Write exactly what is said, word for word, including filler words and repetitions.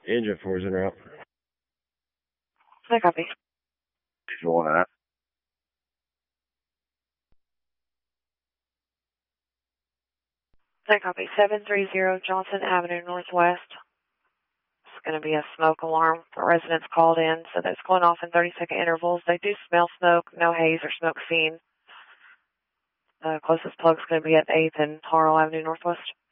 Engine four is en route. I copy. Visual on that. I copy. seven thirty Johnson Avenue Northwest. It's going to be a smoke alarm. A resident's called in, so that's going off in thirty second intervals. They do smell smoke, no haze or smoke seen. The closest plug's going to be at eighth and Harrell Avenue Northwest.